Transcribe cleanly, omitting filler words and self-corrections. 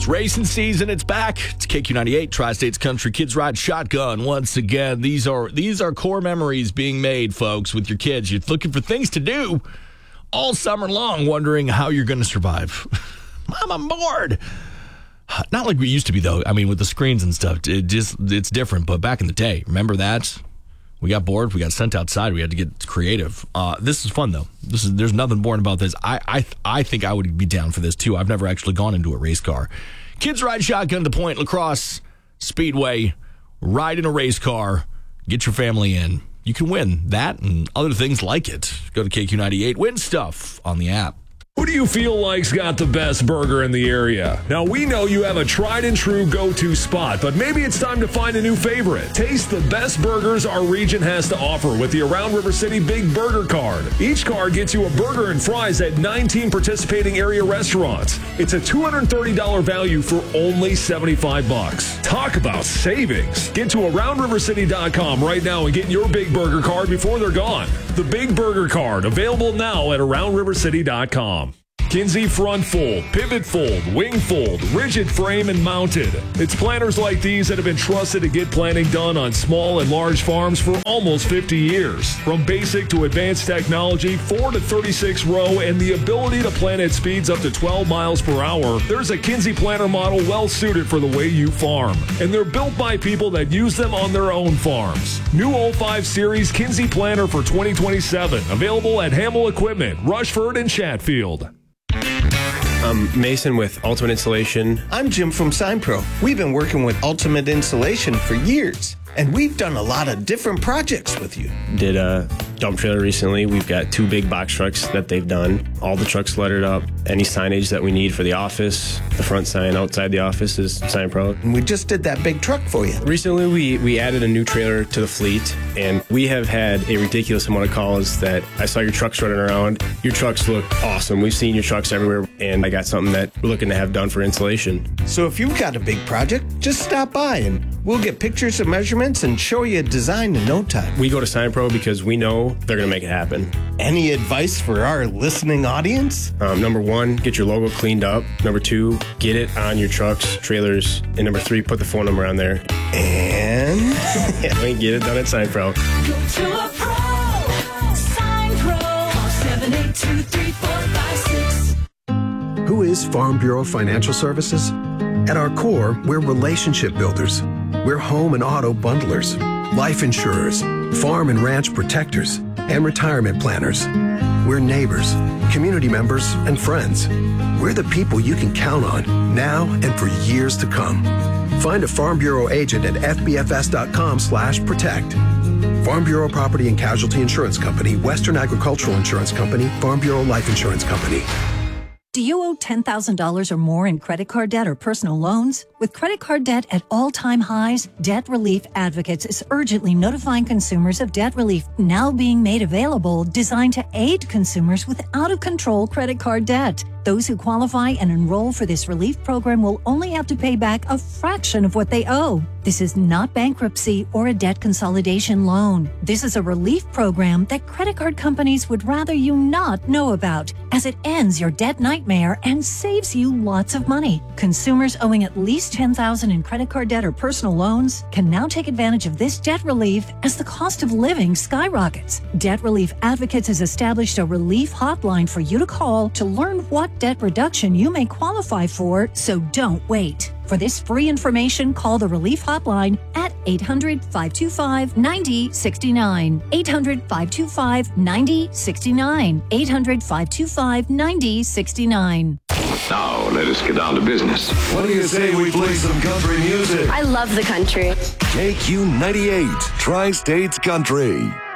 racing season. It's back. It's KQ98, Tri-States Country Kids Ride Shotgun. Once again, these are core memories being made, folks, with your kids. You're looking for things to do all summer long, wondering how you're going to survive. Mom, I'm bored. Not like we used to be, though. I mean, with the screens and stuff, it's different. But back in the day, remember that? We got bored. We got sent outside. We had to get creative. This is fun, though. There's nothing boring about this. I think I would be down for this, too. I've never actually gone into a race car. Kids Ride Shotgun to Point Lacrosse Speedway. Ride in a race car. Get your family in. You can win that and other things like it. Go to KQ98. Win stuff on the app. Who do you feel like's got the best burger in the area? Now, we know you have a tried and true go-to spot, but maybe it's time to find a new favorite. Taste the best burgers our region has to offer with the Around River City Big Burger Card. Each card gets you a burger and fries at 19 participating area restaurants. It's a $230 value for only $75. Talk about savings. Get to AroundRiverCity.com right now and get your Big Burger Card before they're gone. The Big Burger Card, available now at AroundRiverCity.com. Kinsey front fold, pivot fold, wing fold, rigid frame and mounted. It's planters like these that have been trusted to get planting done on small and large farms for almost 50 years. From basic to advanced technology, 4 to 36 row, and the ability to plant at speeds up to 12 miles per hour, there's a Kinsey planter model well suited for the way you farm. And they're built by people that use them on their own farms. New 05 Series Kinsey planter for 2027, available at Hamill Equipment, Rushford, and Chatfield. I'm Mason with Ultimate Insulation. I'm Jim from SignPro. We've been working with Ultimate Insulation for years, and we've done a lot of different projects with you. Did a dump trailer recently. We've got 2 big box trucks that they've done. All the trucks lettered up. Any signage that we need for the office, the front sign outside the office is SignPro. And we just did that big truck for you. Recently, we added a new trailer to the fleet, and we have had a ridiculous amount of calls that I saw your trucks running around. Your trucks look awesome. We've seen your trucks everywhere, and I got something that we're looking to have done for insulation. So if you've got a big project, just stop by and we'll get pictures and measurements and show you a design in no time. We go to SignPro because we know they're going to make it happen. Any advice for our listening audience? Number 1, get your logo cleaned up. Number 2, get it on your trucks, trailers. And number 3, put the phone number on there. And? Get it done at SignPro. Go to a pro. SignPro. Call 782-3456. Who is Farm Bureau Financial Services? At our core, we're relationship builders. We're home and auto bundlers, life insurers, farm and ranch protectors, and retirement planners. We're neighbors, community members, and friends. We're the people you can count on now and for years to come. Find a Farm Bureau agent at fbfs.com/protect. Farm Bureau Property and Casualty Insurance Company, Western Agricultural Insurance Company, Farm Bureau Life Insurance Company. Do you owe $10,000 or more in credit card debt or personal loans? With credit card debt at all-time highs, Debt Relief Advocates is urgently notifying consumers of debt relief now being made available, designed to aid consumers with out-of-control credit card debt. Those who qualify and enroll for this relief program will only have to pay back a fraction of what they owe. This is not bankruptcy or a debt consolidation loan. This is a relief program that credit card companies would rather you not know about, as it ends your debt nightmare and saves you lots of money. Consumers owing at least $10,000 in credit card debt or personal loans can now take advantage of this debt relief as the cost of living skyrockets. Debt Relief Advocates has established a relief hotline for you to call to learn what debt reduction you may qualify for, so don't wait. For this free information, call the Relief Hotline at 800-525-9069. 800-525-9069. 800-525-9069. Now, let us get down to business. What do you say we play some country music? I love the country. KQ98, Tri-States Country.